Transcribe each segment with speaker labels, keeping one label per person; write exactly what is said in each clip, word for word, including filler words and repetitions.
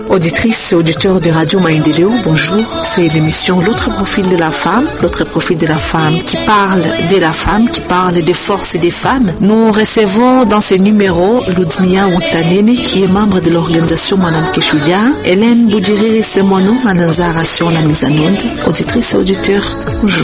Speaker 1: Auditrices et auditeurs de Radio Maendeleo, bonjour. C'est l'émission L'autre profil de la femme, l'autre profil de la femme qui parle de la femme, qui parle des forces des femmes. Nous recevons dans ce numéro Ludmia Witanene, qui est membre de l'organisation Madame Keshudia, Hélène Boudjiri Semono, Mananzara sur la mise en onde. Auditrices et auditeurs, bonjour.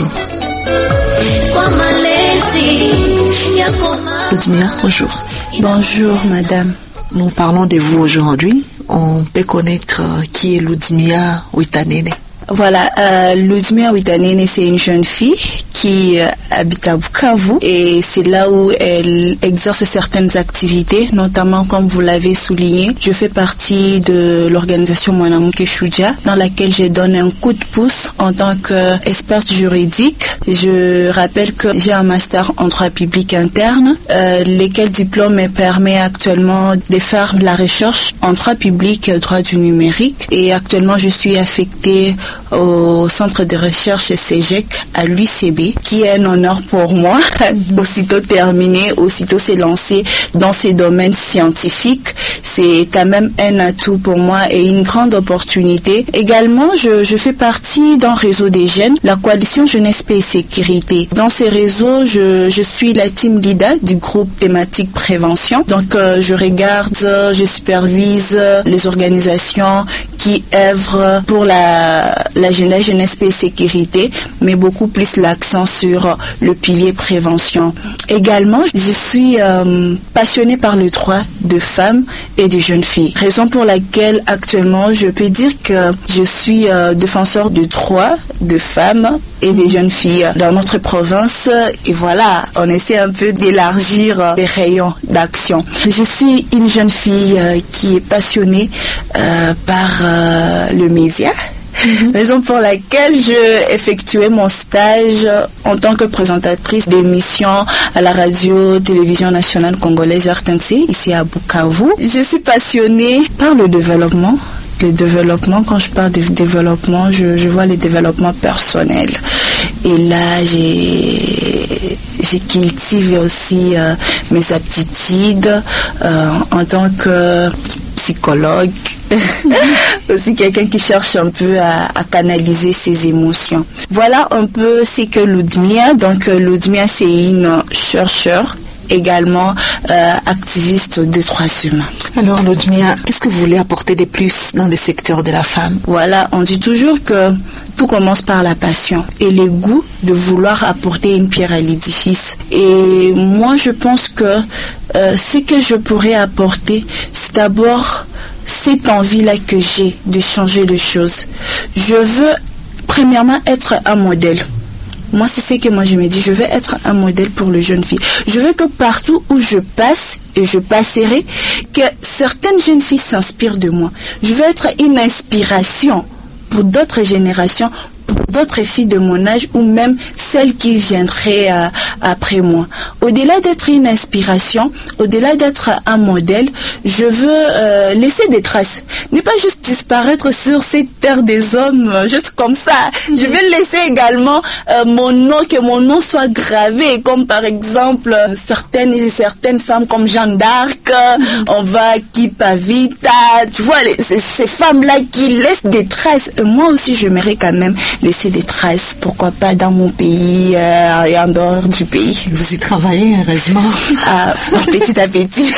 Speaker 1: Ludmia, bonjour.
Speaker 2: Bonjour, madame.
Speaker 1: Nous parlons de vous aujourd'hui. On peut connaître qui est Ludmia Witanene.
Speaker 2: Voilà, euh, Ludmia Witanene, c'est une jeune fille qui euh, habite à Bukavu et c'est là où elle exerce certaines activités, notamment comme vous l'avez souligné. Je fais partie de l'organisation Mwanamke Keshudia, dans laquelle je donne un coup de pouce en tant qu'experte juridique. Je rappelle que j'ai un master en droit public interne, euh, lesquels diplômes me permet actuellement de faire la recherche en droit public et droit du numérique. Et actuellement, je suis affectée au centre de recherche C E G E C à l'U C B, qui est un honneur pour moi. Mm-hmm. Aussitôt terminé, aussitôt s'est lancé dans ces domaines scientifiques. C'est quand même un atout pour moi et une grande opportunité. Également, je, je fais partie d'un réseau des jeunes, la coalition Jeunesse, Paix et Sécurité. Dans ces réseaux, je, je suis la team leader du groupe thématique prévention. Donc, euh, je regarde, je supervise les organisations qui œuvrent pour la, la jeunesse, jeunesse, paix et sécurité, mais beaucoup plus l'accent sur le pilier prévention. Également, je suis euh, passionnée par le droit de femmes et de jeunes filles. Raison pour laquelle actuellement, je peux dire que je suis euh, défenseur de droits de femmes et des jeunes filles dans notre province. Et voilà, on essaie un peu d'élargir les rayons d'action. Je suis une jeune fille euh, qui est passionnée euh, par euh, le média. Mm-hmm. Raison pour laquelle je effectuais mon stage en tant que présentatrice d'émissions à la radio-télévision nationale congolaise R T N C, ici à Bukavu. Je suis passionnée par le développement. Le développement, quand je parle de développement, je, je vois le développement personnel. Et là, j'ai, j'ai cultivé aussi euh, mes aptitudes euh, en tant que psychologue, aussi quelqu'un qui cherche un peu à, à canaliser ses émotions. Voilà un peu ce que Ludmia. Donc Ludmia, c'est une chercheure, également euh, activiste de droits humains.
Speaker 1: Alors Ludmia, qu'est-ce que vous voulez apporter de plus dans le secteur de la femme?
Speaker 2: Voilà, on dit toujours que tout commence par la passion et le goût de vouloir apporter une pierre à l'édifice. Et moi, je pense que euh, ce que je pourrais apporter, c'est d'abord cette envie-là que j'ai de changer les choses. Je veux premièrement être un modèle. Moi, c'est ce que moi je me dis, je veux être un modèle pour les jeunes filles. Je veux que partout où je passe, et je passerai, que certaines jeunes filles s'inspirent de moi. Je veux être une inspiration pour d'autres générations, pour d'autres filles de mon âge ou même celles qui viendraient euh, après moi. Au-delà d'être une inspiration, au-delà d'être un modèle, je veux euh, laisser des traces. Ne pas juste disparaître sur cette terre des hommes, euh, juste comme ça. Mm-hmm. Je veux laisser également euh, mon nom, que mon nom soit gravé, comme par exemple euh, certaines et certaines femmes comme Jeanne d'Arc, mm-hmm. on va qui Pavita, tu vois, les, ces, ces femmes-là qui laissent des traces. Et moi aussi, j'aimerais quand même laisser des traces, pourquoi pas dans mon pays euh, et en dehors du pays.
Speaker 1: Vous y travaillez, heureusement.
Speaker 2: Ah, petit à petit.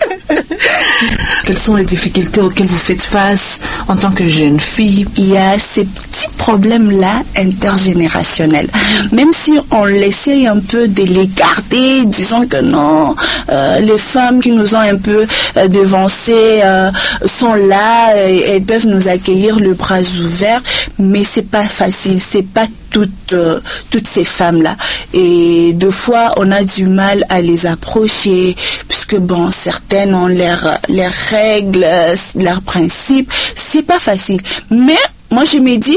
Speaker 1: Quelles sont les difficultés auxquelles vous faites face en tant que jeune fille?
Speaker 2: Il y a ces petits problèmes-là intergénérationnels. Même si on essaie un peu de les garder, disons que non, euh, les femmes qui nous ont un peu euh, devancées euh, sont là, et elles peuvent nous accueillir le bras ouvert, mais c'est pas facile, c'est pas toutes, euh, toutes ces femmes-là. Et deux fois, on a du mal à les approcher, puisque bon, certaines ont leurs leurs règles, leurs principes. C'est pas facile. Mais moi, je me dis,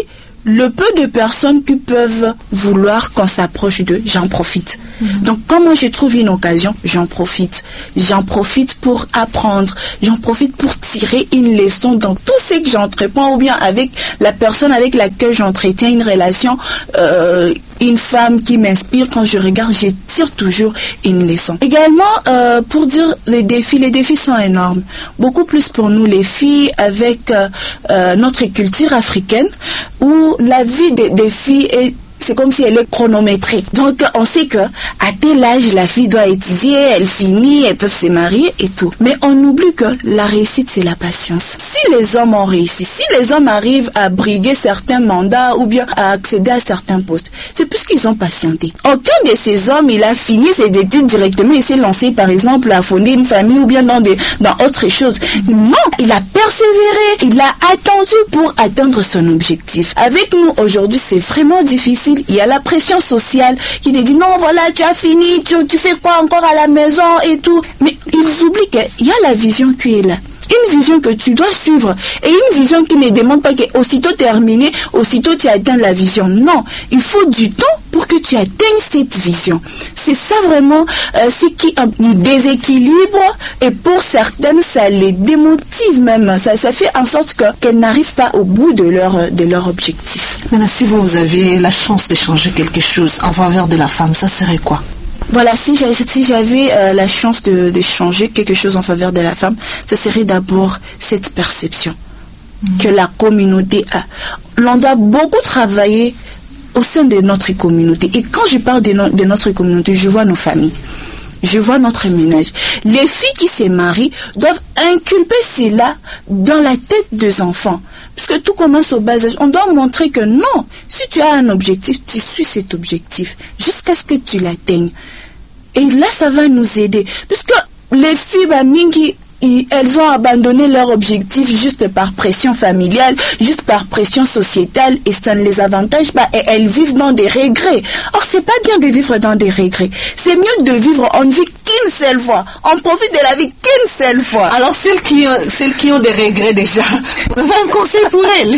Speaker 2: le peu de personnes qui peuvent vouloir qu'on s'approche d'eux, j'en profite. Mmh. Donc, quand moi je trouve une occasion, j'en profite. J'en profite pour apprendre. J'en profite pour tirer une leçon dans tout ce que j'entreprends ou bien avec la personne avec laquelle j'entretiens une relation. Euh, une femme qui m'inspire, quand je regarde, je tire toujours une leçon. Également, euh, pour dire les défis, les défis sont énormes. Beaucoup plus pour nous les filles avec euh, euh, notre culture africaine où la vie des, des filles est c'est comme si elle est chronométrée. Donc, on sait que à tel âge, la fille doit étudier, elle finit, elles peuvent se marier et tout. Mais on oublie que la réussite, c'est la patience. Si les hommes ont réussi, si les hommes arrivent à briguer certains mandats ou bien à accéder à certains postes, c'est parce qu'ils ont patienté. Aucun de ces hommes, il a fini ses études directement, il s'est lancé, par exemple, à fonder une famille ou bien dans, des, dans autre chose. Non, il a persévéré, il a attendu pour atteindre son objectif. Avec nous, aujourd'hui, c'est vraiment difficile. Il y a la pression sociale qui te dit non, voilà, tu as fini, tu, tu fais quoi encore à la maison et tout. Mais ils oublient qu'il y a la vision qui est là. Une vision que tu dois suivre et une vision qui ne demande pas qu'aussitôt terminé, aussitôt tu atteins la vision. Non, il faut du temps pour que tu atteignes cette vision. C'est ça vraiment euh, ce qui euh, nous déséquilibre et pour certaines, ça les démotive même. Ça, ça fait en sorte que, qu'elles n'arrivent pas au bout de leur, de leur objectif.
Speaker 1: Maintenant, si vous, vous avez la chance de changer quelque chose en faveur de la femme, ça serait quoi?
Speaker 2: Voilà, si j'avais, si j'avais euh, la chance de, de changer quelque chose en faveur de la femme, ce serait d'abord cette perception mmh. que la communauté a. L'on doit beaucoup travailler au sein de notre communauté. Et quand je parle de, no- de notre communauté, je vois nos familles. Je vois notre ménage. Les filles qui se marient doivent inculper cela dans la tête des enfants. Puisque tout commence au bas âge. On doit montrer que non, si tu as un objectif, tu suis cet objectif jusqu'à ce que tu l'atteignes. Et là, ça va nous aider. Puisque les filles, bah, mingi, elles ont abandonné leur objectif juste par pression familiale, juste par pression sociétale, et ça ne les avantage pas. Et elles vivent dans des regrets. Or, c'est pas bien de vivre dans des regrets. C'est mieux de vivre, on ne vit qu'une seule fois. On profite de la vie qu'une seule fois.
Speaker 1: Alors, celles qui ont, celles qui ont des regrets déjà, vous avez un conseil pour elles?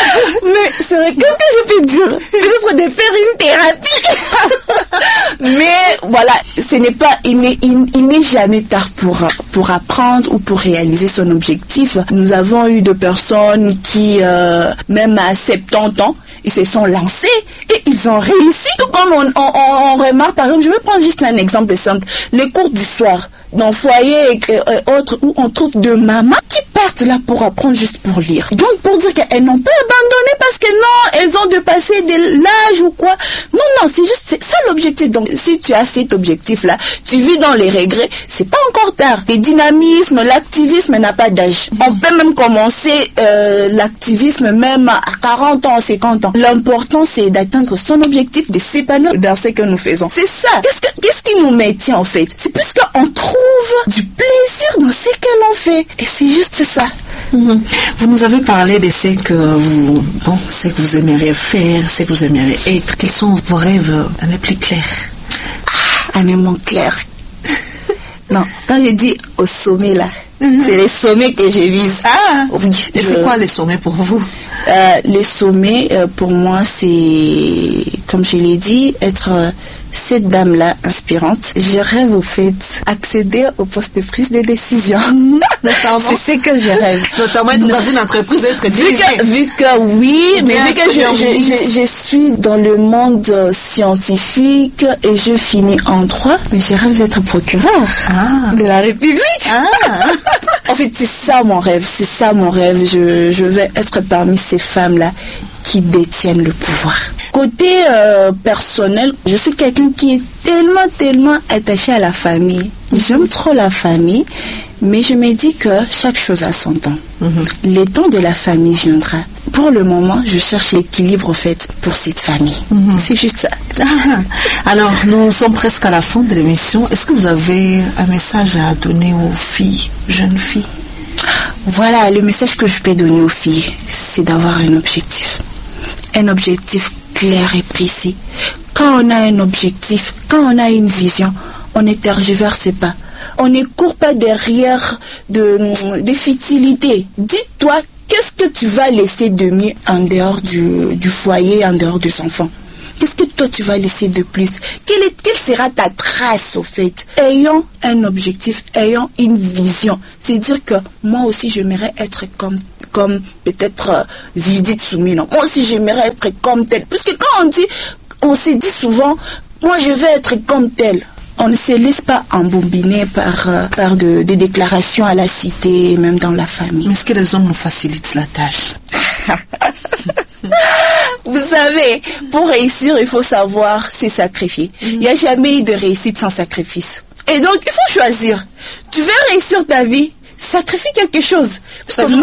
Speaker 2: Mais c'est vrai, qu'est-ce que je peux dire? Peut-être de faire une thérapie. Mais voilà, ce n'est pas, il n'est, il, il n'est jamais tard pour, pour apprendre ou pour réaliser son objectif. Nous avons eu des personnes qui, euh, même à soixante-dix ans, ils se sont lancés et ils ont réussi. Tout comme on, on, on remarque, par exemple, je vais prendre juste un exemple simple, les cours du soir dans le foyer et, et, et autres où on trouve deux mamans qui partent là pour apprendre juste pour lire. Donc pour dire qu'elles n'ont pas abandonné parce que non, elles ont dépassé de l'âge ou quoi. Non, non, c'est juste c'est ça l'objectif. Donc si tu as cet objectif-là, tu vis dans les regrets, c'est pas encore tard. Le dynamisme, l'activisme n'a pas d'âge. On peut même commencer euh, l'activisme même à quarante ans, cinquante ans. L'important c'est d'atteindre son objectif, de s'épanouir dans ce que nous faisons. C'est ça. Qu'est-ce, que, qu'est-ce qui nous maintient en fait? C'est plus qu'on trouve du plaisir dans ce que l'on fait. Et c'est juste ça.
Speaker 1: Mmh. Vous nous avez parlé de ce que vous, bon, ce que vous aimeriez faire, ce que vous aimeriez être. Quels sont vos rêves les plus clairs?
Speaker 2: Ah, un aimant clair. Non, quand je dis au sommet là, mmh. c'est les sommets que je vise.
Speaker 1: Ah, oui, je... c'est quoi les sommets pour vous?
Speaker 2: euh, Les sommets, euh, pour moi, c'est, comme je l'ai dit, être... Euh, cette dame-là inspirante, je rêve au fait accéder au poste de prise de décision. Mmh, c'est ce que je rêve.
Speaker 1: Notamment être dans une entreprise, être
Speaker 2: vu que, vu que oui, mais vu que je, je, je, je suis dans le monde scientifique et je finis en droit, mais je rêve d'être procureur ah. de la République. Ah. En fait, c'est ça mon rêve, c'est ça mon rêve. Je, je vais être parmi ces femmes-là qui détiennent le pouvoir. Côté euh, personnel, je suis quelqu'un qui est tellement, tellement attaché à la famille. J'aime trop la famille, mais je me dis que chaque chose a son temps. Mm-hmm. Le temps de la famille viendra. Pour le moment, je cherche l'équilibre fait pour cette famille. Mm-hmm. C'est juste ça.
Speaker 1: Ah, alors, nous sommes presque à la fin de l'émission. Est-ce que vous avez un message à donner aux filles, jeunes filles?
Speaker 2: Voilà, le message que je peux donner aux filles, c'est d'avoir un objectif. Un objectif clair et précis. Quand on a un objectif, quand on a une vision, on ne tergiverse pas. On ne court pas derrière de, de futilités. Dis-toi qu'est-ce que tu vas laisser de mieux en dehors du, du foyer, en dehors des enfants? Qu'est-ce que toi tu vas laisser de plus? Quelle, est, quelle sera ta trace au fait? Ayons un objectif, ayons une vision. C'est-à-dire que moi aussi j'aimerais être comme, comme peut-être euh, Judith Soumino. Moi aussi j'aimerais être comme telle. Parce que quand on dit, on se dit souvent, moi je vais être comme telle. On ne se laisse pas embobiner par, euh, par de, des déclarations à la cité, même dans la famille.
Speaker 1: Mais est-ce que les hommes nous facilitent la tâche?
Speaker 2: Vous savez, pour réussir, il faut savoir se sacrifier. Mm-hmm. Il n'y a jamais eu de réussite sans sacrifice. Et donc, il faut choisir. Tu veux réussir ta vie, sacrifie quelque chose.
Speaker 1: Ça veut dire